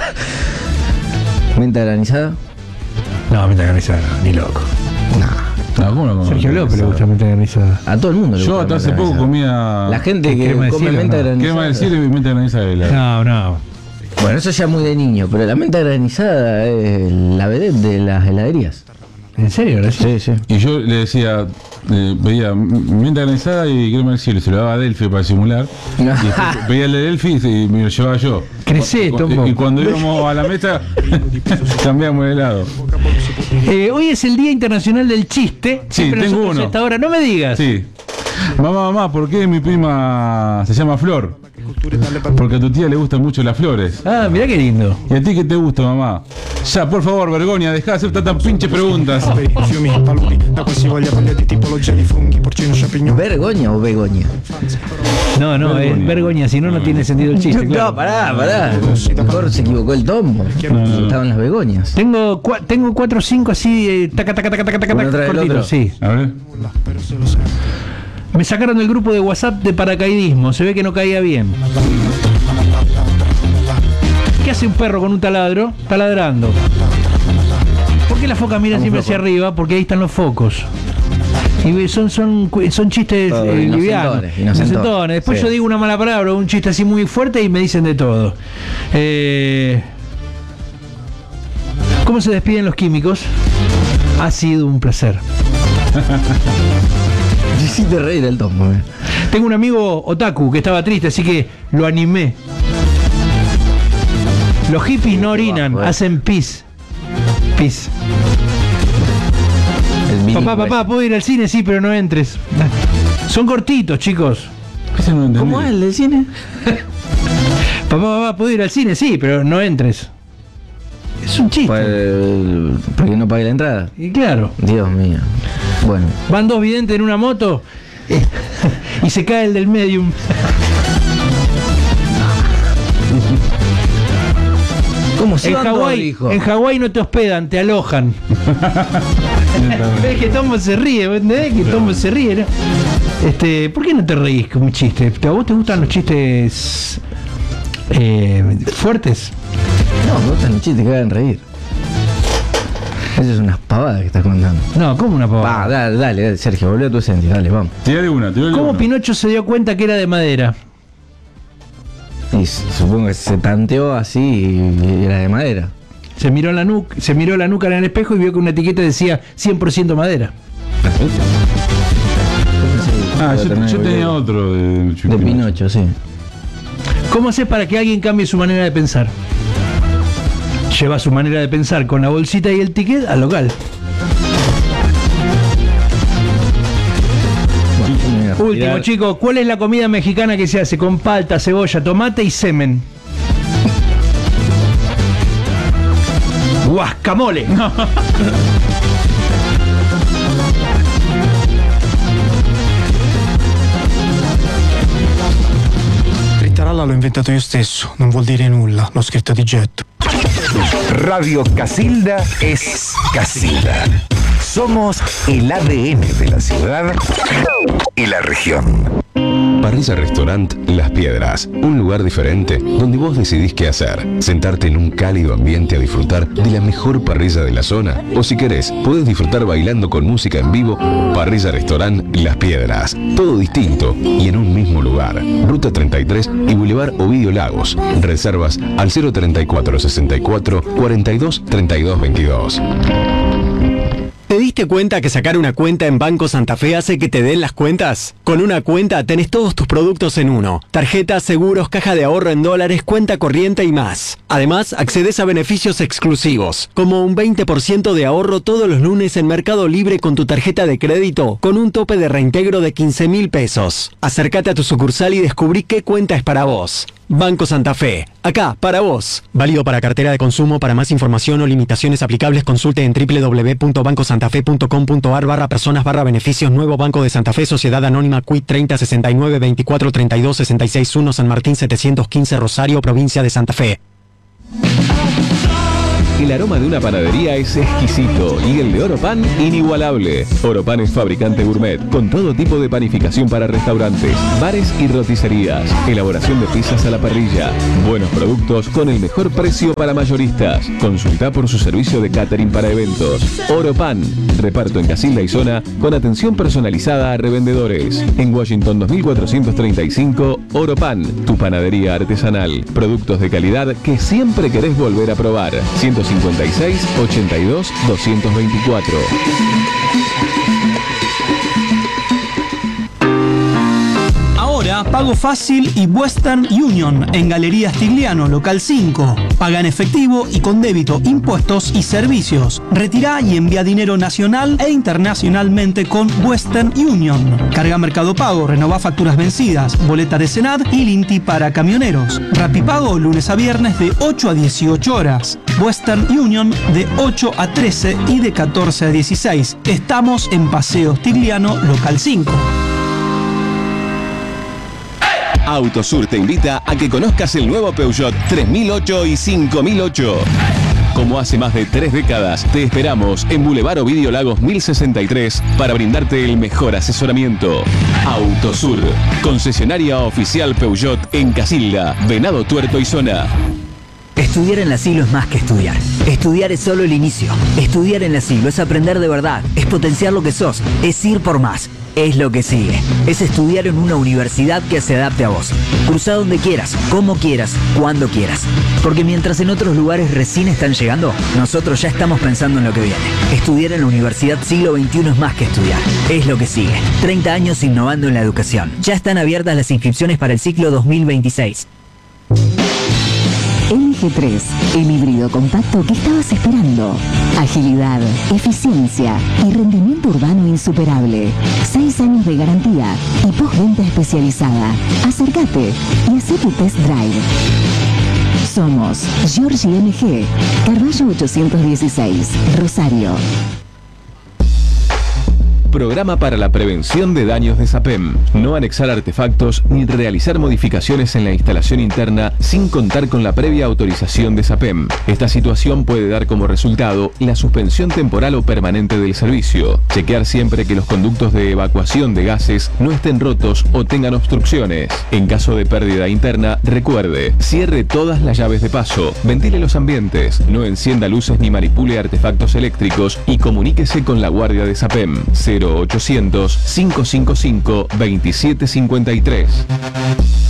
¿Menta granizada? No, menta granizada, no, ni loco. No, ¿cómo no? Sergio López le gusta menta granizada. A todo el mundo le Yo gusta hasta la hace menta poco granizada. comía La gente que crema de come cielo, menta no. granizada. crema de cielo y menta granizada de helado. No. Bueno, eso ya muy de niño, pero la menta granizada es la vedette de las heladerías. ¿En serio? Sí, sí. Y yo le decía, veía menta granizada y crema del cielo, se lo daba a Delphi para simular. Y después veía el de Delphi y me lo llevaba yo. Crecé, Tombo. Y cuando íbamos a la mesa, cambiamos el helado. Hoy es el Día Internacional del Chiste. Sí, Siempre tengo nosotros uno. a esta hora. No me digas. Sí. Mamá, ¿por qué mi prima se llama Flor? Porque a tu tía le gustan mucho las flores. Ah, mirá qué lindo. ¿Y a ti qué te gusta, mamá? Ya, por favor, Vergonia, dejá de hacer tantas pinches preguntas. ¿Vergoña o begoña? No, es vergoña, si no, no tiene sentido el chiste. Claro. No, pará. Mejor se equivocó el tombo. No. Estaban las begoñas. Tengo 4 o 5 así, taca, Uno tras el otro. cortitos, sí. A ver. Me sacaron del grupo de WhatsApp de paracaidismo, se ve que no caía bien. ¿Qué hace un perro con un taladro? Está ladrando. ¿Por qué la foca mira siempre hacia arriba? Porque ahí están los focos. Y son chistes Todo, livianos. inocentones. Después Sí. yo digo una mala palabra, un chiste así muy fuerte y me dicen de todo. ¿Cómo se despiden los químicos? Ha sido un placer. Hiciste reír el tombo. Tengo un amigo otaku que estaba triste, así que lo animé. Los hippies no orinan, hacen pis. Pis. Papá, ¿puedo ir al cine? Sí, pero no entres. Son cortitos, chicos. ¿Cómo es el del cine? Papá, ¿puedo ir al cine? Sí, pero no entres. Es un chiste. Pues, porque no pagué la entrada. Y claro, Dios mío. Bueno. van dos videntes en una moto y se cae el del medium. ¿Cómo se En Hawái no te hospedan, te alojan. ¿Ves que Tombo se ríe? ¿Entendés que Tombo se ríe? ¿No? ¿Por qué no te reís con un chiste? ¿A vos te gustan los chistes fuertes? No, me gustan los chistes que hagan reír. Eso es unas pavadas que estás contando. No, ¿cómo una pavada? Dale, Sergio, volvé a tu esencia, dale, vamos. Tirale una. ¿Cómo Pinocho se dio cuenta que era de madera? Y supongo que se tanteó así y era de madera. Se miró la nuca en el espejo y vio que una etiqueta decía 100% madera. Yo tenía otro de Pinocho, sí. ¿Cómo haces para que alguien cambie su manera de pensar? Lleva su manera de pensar con la bolsita y el ticket al local. Último, chicos, ¿cuál es la comida mexicana que se hace con palta, cebolla, tomate y semen? Guascamole. Frittaralla l'ho inventato io stesso, non vuol dire nulla, l'ho scritto di getto. Radio Casilda es Casilda. Somos el ADN de la ciudad y la región. Parrilla Restaurant Las Piedras, un lugar diferente donde vos decidís qué hacer, sentarte en un cálido ambiente a disfrutar de la mejor parrilla de la zona, o si querés, podés disfrutar bailando con música en vivo. Parrilla Restaurant Las Piedras, todo distinto y en un mismo lugar. Ruta 33 y Boulevard Ovidio Lagos. Reservas al 034 64 42 32 22. ¿Te diste cuenta que sacar una cuenta en Banco Santa Fe hace que te den las cuentas? Con una cuenta tenés todos tus productos en uno. Tarjetas, seguros, caja de ahorro en dólares, cuenta corriente y más. Además, accedes a beneficios exclusivos, como un 20% de ahorro todos los lunes en Mercado Libre con tu tarjeta de crédito, con un tope de reintegro de 15.000 pesos. Acércate a tu sucursal y descubrí qué cuenta es para vos. Banco Santa Fe, acá, para vos. Válido para cartera de consumo. Para más información o limitaciones aplicables, consulte en www.bancosantafe.com.ar/personas/beneficios. Nuevo Banco de Santa Fe, Sociedad Anónima, Quit 30 69 24 32 66 1, San Martín 715, Rosario, provincia de Santa Fe. El aroma de una panadería es exquisito y el de Oropan inigualable. Oropan es fabricante gourmet con todo tipo de panificación para restaurantes, bares y roticerías. Elaboración de pizzas a la parrilla. Buenos productos con el mejor precio para mayoristas. Consulta por su servicio de catering para eventos. Oropan. Reparto en Casilda y zona con atención personalizada a revendedores. En Washington 2435, Oropan. Tu panadería artesanal. Productos de calidad que siempre querés volver a probar. 156 82 224. Ahora, pago fácil y Western Union en Galería Stigliano, local 5. Paga en efectivo y con débito, impuestos y servicios. Retirá y envía dinero nacional e internacionalmente con Western Union. Carga Mercado Pago, renová facturas vencidas, boleta de Senad y Linti para camioneros. Rapipago lunes a viernes de 8 a 18 horas. Western Union de 8 a 13 y de 14 a 16. Estamos en Paseo Stigliano, local 5. Autosur te invita a que conozcas el nuevo Peugeot 3008 y 5008. Como hace más de 3 décadas, te esperamos en Boulevard Ovidio Lagos 1063 para brindarte el mejor asesoramiento. Autosur, concesionaria oficial Peugeot en Casilda, Venado Tuerto y zona. Estudiar en la Siglo es más que estudiar. Estudiar es solo el inicio. Estudiar en la Siglo es aprender de verdad, es potenciar lo que sos, es ir por más. Es lo que sigue. Es estudiar en una universidad que se adapte a vos. Cruza donde quieras, como quieras, cuando quieras. Porque mientras en otros lugares recién están llegando, nosotros ya estamos pensando en lo que viene. Estudiar en la Universidad Siglo XXI es más que estudiar. Es lo que sigue. 30 años innovando en la educación. Ya están abiertas las inscripciones para el ciclo 2026. MG3, el híbrido compacto que estabas esperando. Agilidad, eficiencia y rendimiento urbano insuperable. 6 años de garantía y postventa especializada. Acércate y haz tu test drive. Somos Giorgi MG, Carballo 816, Rosario. Programa para la prevención de daños de SAPEM. No anexar artefactos ni realizar modificaciones en la instalación interna sin contar con la previa autorización de SAPEM. Esta situación puede dar como resultado la suspensión temporal o permanente del servicio. Chequear siempre que los conductos de evacuación de gases no estén rotos o tengan obstrucciones. En caso de pérdida interna, recuerde, cierre todas las llaves de paso, ventile los ambientes, no encienda luces ni manipule artefactos eléctricos y comuníquese con la guardia de SAPEM. 0800 555 2753.